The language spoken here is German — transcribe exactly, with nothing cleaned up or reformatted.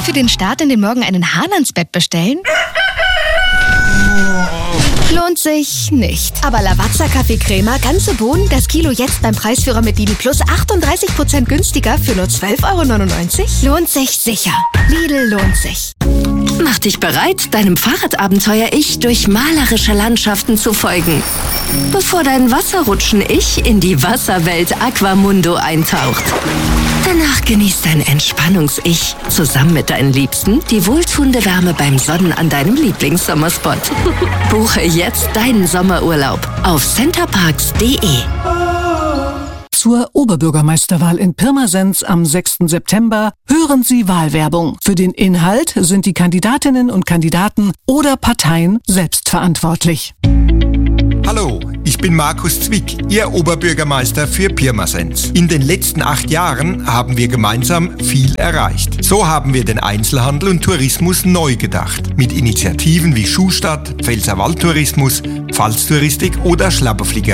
Für den Start in den Morgen einen Hahn ans Bett bestellen? Lohnt sich nicht. Aber Lavazza Kaffee-Crema, ganze Bohnen, das Kilo jetzt beim Preisführer mit Lidl Plus achtunddreißig Prozent günstiger für nur zwölf Euro neunundneunzig? Lohnt sich sicher. Lidl lohnt sich. Mach dich bereit, deinem Fahrradabenteuer-Ich durch malerische Landschaften zu folgen. Bevor dein Wasserrutschen-Ich in die Wasserwelt Aquamundo eintaucht. Danach genießt dein Entspannungs-Ich zusammen mit deinen Liebsten die wohltuende Wärme beim Sonnen an deinem Lieblingssommerspot. Buche jetzt deinen Sommerurlaub auf centerparks punkt de. Zur Oberbürgermeisterwahl in Pirmasens am sechsten September hören Sie Wahlwerbung. Für den Inhalt sind die Kandidatinnen und Kandidaten oder Parteien selbst verantwortlich. Hallo, ich bin Markus Zwick, Ihr Oberbürgermeister für Pirmasens. In den letzten acht Jahren haben wir gemeinsam viel erreicht. So haben wir den Einzelhandel und Tourismus neu gedacht. Mit Initiativen wie Schuhstadt, Pfälzerwald-Tourismus, Pfalztouristik oder Schlapperflieger.